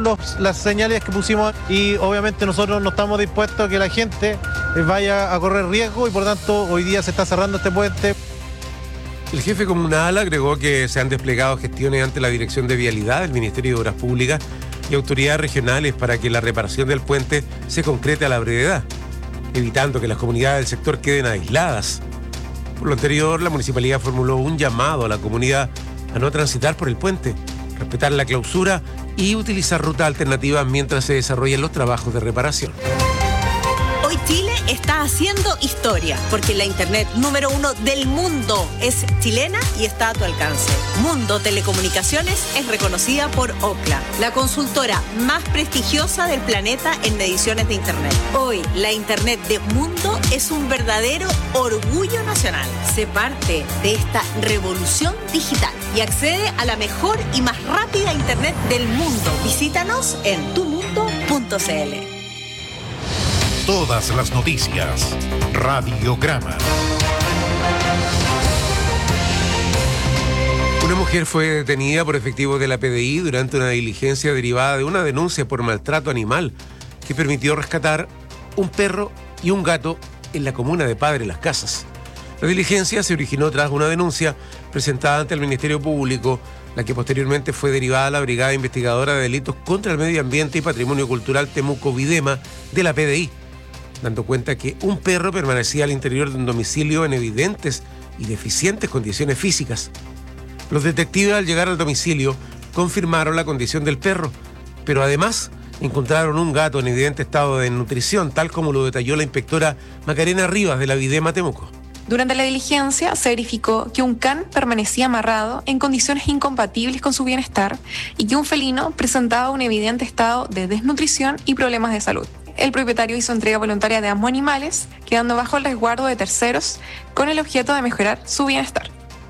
las señales que pusimos y obviamente nosotros no estamos dispuestos a que la gente vaya a correr riesgo y por tanto hoy día se está cerrando este puente. El jefe comunal agregó que se han desplegado gestiones ante la Dirección de Vialidad, el Ministerio de Obras Públicas y autoridades regionales para que la reparación del puente se concrete a la brevedad, evitando que las comunidades del sector queden aisladas. Por lo anterior, la municipalidad formuló un llamado a la comunidad a no transitar por el puente, respetar la clausura y utilizar rutas alternativas mientras se desarrollan los trabajos de reparación. Hoy Chile está haciendo historia, porque la internet número 1 del mundo es chilena y está a tu alcance. Mundo Telecomunicaciones es reconocida por Ookla, la consultora más prestigiosa del planeta en mediciones de internet. Hoy, la internet de Mundo es un verdadero orgullo nacional. Sé parte de esta revolución digital y accede a la mejor y más rápida internet del mundo. Visítanos en tumundo.cl. Todas las noticias. Radiograma. Una mujer fue detenida por efectivos de la PDI durante una diligencia derivada de una denuncia por maltrato animal que permitió rescatar un perro y un gato en la comuna de Padre Las Casas. La diligencia se originó tras una denuncia presentada ante el Ministerio Público, la que posteriormente fue derivada a la Brigada Investigadora de Delitos contra el Medio Ambiente y Patrimonio Cultural Temuco-Videma de la PDI, dando cuenta que un perro permanecía al interior de un domicilio en evidentes y deficientes condiciones físicas. Los detectives, al llegar al domicilio, confirmaron la condición del perro, pero además encontraron un gato en evidente estado de desnutrición, tal como lo detalló la inspectora Macarena Rivas de la Videma Temuco. Durante la diligencia se verificó que un can permanecía amarrado en condiciones incompatibles con su bienestar y que un felino presentaba un evidente estado de desnutrición y problemas de salud. El propietario hizo entrega voluntaria de ambos animales, quedando bajo el resguardo de terceros con el objeto de mejorar su bienestar.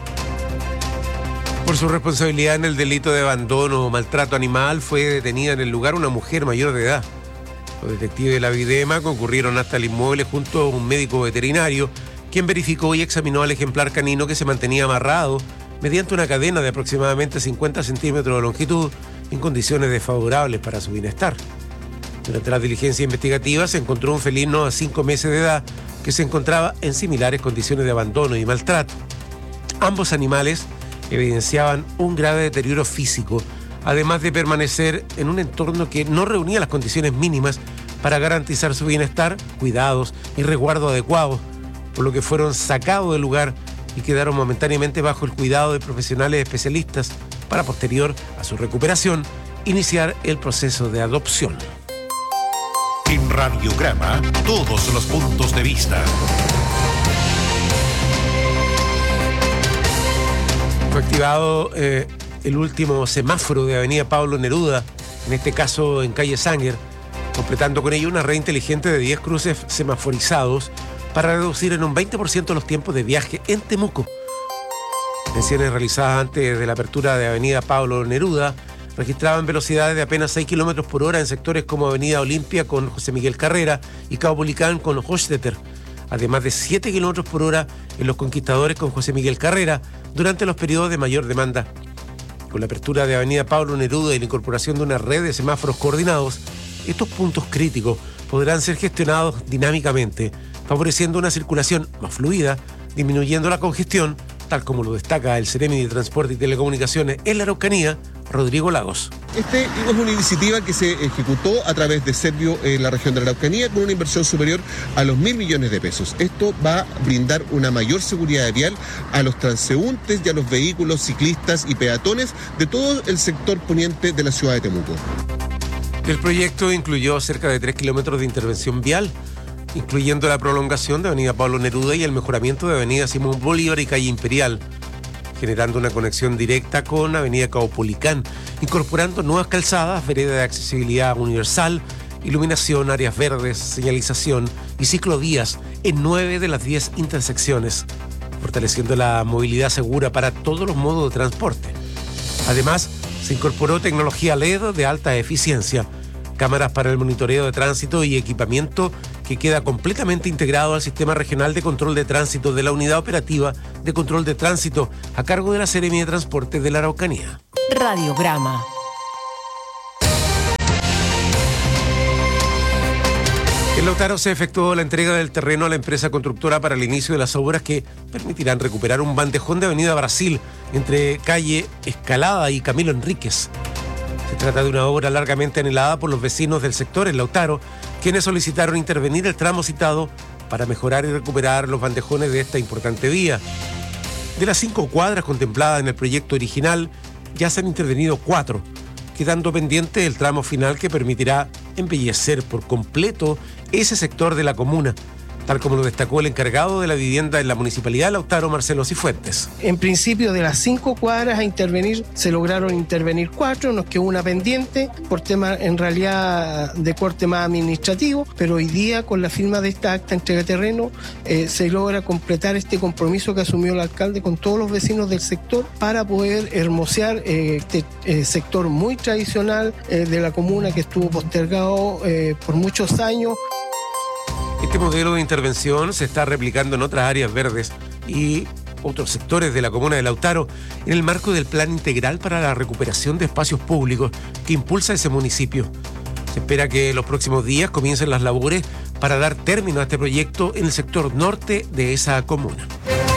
Por su responsabilidad en el delito de abandono o maltrato animal, fue detenida en el lugar una mujer mayor de edad. Los detectives de la Videma concurrieron hasta el inmueble junto a un médico veterinario, quien verificó y examinó al ejemplar canino que se mantenía amarrado mediante una cadena de aproximadamente 50 centímetros de longitud en condiciones desfavorables para su bienestar. Durante la diligencia investigativa se encontró un felino a 5 meses de edad que se encontraba en similares condiciones de abandono y maltrato. Ambos animales evidenciaban un grave deterioro físico, además de permanecer en un entorno que no reunía las condiciones mínimas para garantizar su bienestar, cuidados y resguardo adecuados, por lo que fueron sacados del lugar y quedaron momentáneamente bajo el cuidado de profesionales especialistas para, posterior a su recuperación, iniciar el proceso de adopción. En Radiograma, todos los puntos de vista. Fue activado el último semáforo de Avenida Pablo Neruda, en este caso en calle Sanger, completando con ello una red inteligente de 10 cruces semaforizados para reducir en un 20% los tiempos de viaje en Temuco. Menciones realizadas antes de la apertura de Avenida Pablo Neruda registraban velocidades de apenas 6 km por hora en sectores como Avenida Olimpia con José Miguel Carrera y Caupolicán con Hochstetter, además de 7 km por hora en Los Conquistadores con José Miguel Carrera durante los periodos de mayor demanda. Con la apertura de Avenida Pablo Neruda y la incorporación de una red de semáforos coordinados, estos puntos críticos podrán ser gestionados dinámicamente, favoreciendo una circulación más fluida, disminuyendo la congestión, tal como lo destaca el Seremi de Transporte y Telecomunicaciones en la Araucanía, Rodrigo Lagos. Este es una iniciativa que se ejecutó a través de Servio en la región de la Araucanía con una inversión superior a los 1.000 millones de pesos. Esto va a brindar una mayor seguridad vial a los transeúntes y a los vehículos, ciclistas y peatones de todo el sector poniente de la ciudad de Temuco. El proyecto incluyó cerca de 3 kilómetros de intervención vial, incluyendo la prolongación de Avenida Pablo Neruda y el mejoramiento de Avenida Simón Bolívar y Calle Imperial, generando una conexión directa con Avenida Caupolicán, incorporando nuevas calzadas, vereda de accesibilidad universal, iluminación, áreas verdes, señalización y ciclovías en 9 de las 10 intersecciones, fortaleciendo la movilidad segura para todos los modos de transporte. Además, se incorporó tecnología LED de alta eficiencia, cámaras para el monitoreo de tránsito y equipamiento que queda completamente integrado al Sistema Regional de Control de Tránsito de la Unidad Operativa de Control de Tránsito a cargo de la Seremi de Transporte de la Araucanía. Radiograma. Lautaro se efectuó la entrega del terreno a la empresa constructora para el inicio de las obras que permitirán recuperar un bandejón de Avenida Brasil entre calle Escalada y Camilo Enríquez. Se trata de una obra largamente anhelada por los vecinos del sector en Lautaro, quienes solicitaron intervenir el tramo citado para mejorar y recuperar los bandejones de esta importante vía. De las 5 cuadras contempladas en el proyecto original, ya se han intervenido 4, quedando pendiente el tramo final que permitirá embellecer por completo ese sector de la comuna, tal como lo destacó el encargado de la vivienda en la Municipalidad de Lautaro, Marcelo Cifuentes. En principio, de las 5 cuadras a intervenir, se lograron intervenir 4, nos quedó una pendiente por temas en realidad de corte más administrativo, pero hoy día con la firma de esta acta entrega de terreno se logra completar este compromiso que asumió el alcalde con todos los vecinos del sector para poder hermosear este sector muy tradicional de la comuna que estuvo postergado por muchos años. Este modelo de intervención se está replicando en otras áreas verdes y otros sectores de la comuna de Lautaro en el marco del Plan Integral para la Recuperación de Espacios Públicos que impulsa ese municipio. Se espera que en los próximos días comiencen las labores para dar término a este proyecto en el sector norte de esa comuna.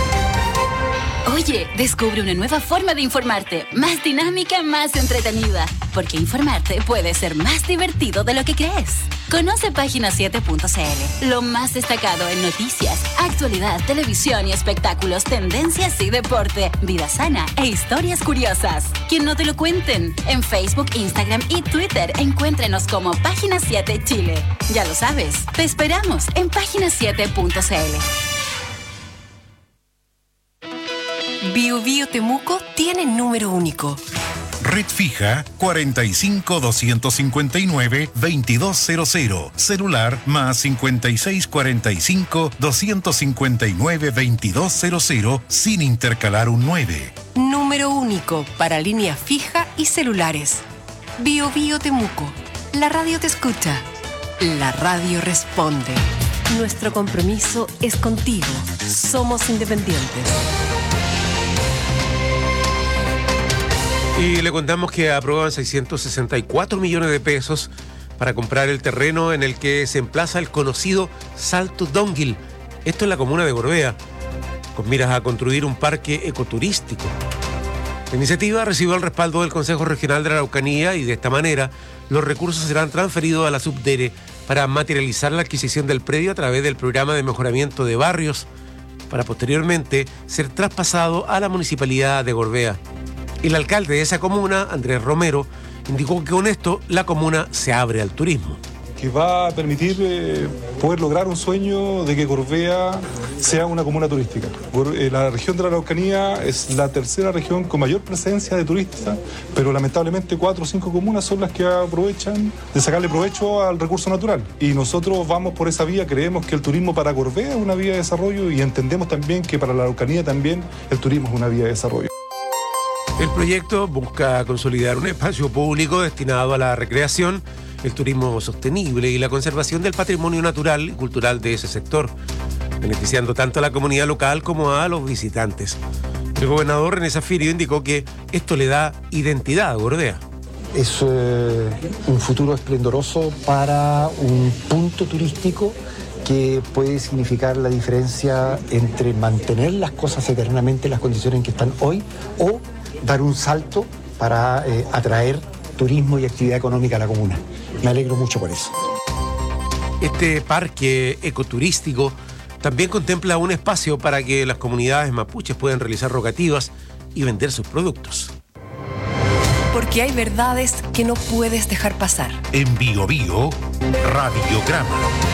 Oye, descubre una nueva forma de informarte, más dinámica, más entretenida, porque informarte puede ser más divertido de lo que crees. Conoce página7.cl, lo más destacado en noticias, actualidad, televisión y espectáculos, tendencias y deporte, vida sana e historias curiosas. Que no te lo cuenten. En Facebook, Instagram y Twitter, encuéntrenos como Página 7 Chile. Ya lo sabes, te esperamos en página7.cl. Bio Bio Temuco tiene número único. Red fija 45-259-2200. Celular más 5645-259-2200 sin intercalar un 9. Número único para línea fija y celulares. Bio Bio Temuco. La radio te escucha. La radio responde. Nuestro compromiso es contigo. Somos independientes. Y le contamos que aprueban 664 millones de pesos para comprar el terreno en el que se emplaza el conocido Salto Donguil. Esto en la comuna de Gorbea, con miras a construir un parque ecoturístico. La iniciativa recibió el respaldo del Consejo Regional de la Araucanía y de esta manera los recursos serán transferidos a la Subdere para materializar la adquisición del predio a través del programa de mejoramiento de barrios, para posteriormente ser traspasado a la Municipalidad de Gorbea. El alcalde de esa comuna, Andrés Romero, indicó que con esto la comuna se abre al turismo. Que va a permitir poder lograr un sueño de que Gorbea sea una comuna turística. La región de la Araucanía es la tercera región con mayor presencia de turistas, pero lamentablemente 4 o 5 comunas son las que aprovechan de sacarle provecho al recurso natural. Y nosotros vamos por esa vía, creemos que el turismo para Gorbea es una vía de desarrollo y entendemos también que para la Araucanía también el turismo es una vía de desarrollo. El proyecto busca consolidar un espacio público destinado a la recreación, el turismo sostenible y la conservación del patrimonio natural y cultural de ese sector, beneficiando tanto a la comunidad local como a los visitantes. El gobernador René Zafirio indicó que esto le da identidad a Gorbea. Es un futuro esplendoroso para un punto turístico que puede significar la diferencia entre mantener las cosas eternamente en las condiciones en que están hoy o dar un salto para atraer turismo y actividad económica a la comuna. Me alegro mucho por eso. Este parque ecoturístico también contempla un espacio para que las comunidades mapuches puedan realizar rogativas y vender sus productos. Porque hay verdades que no puedes dejar pasar. En Bio Bio, Radiograma.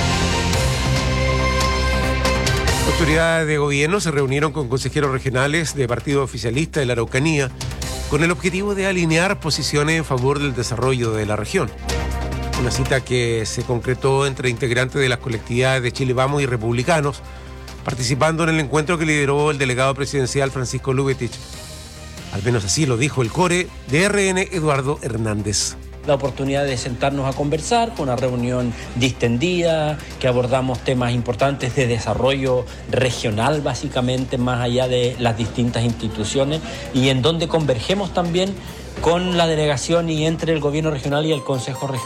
Autoridades de gobierno se reunieron con consejeros regionales de partido oficialista de la Araucanía con el objetivo de alinear posiciones en favor del desarrollo de la región. Una cita que se concretó entre integrantes de las colectividades de Chile Vamos y republicanos, participando en el encuentro que lideró el delegado presidencial Francisco Lubetich. Al menos así lo dijo el core de RN, Eduardo Hernández. La oportunidad de sentarnos a conversar, con una reunión distendida, que abordamos temas importantes de desarrollo regional, básicamente, más allá de las distintas instituciones, y en donde convergemos también con la delegación y entre el gobierno regional y el Consejo Regional.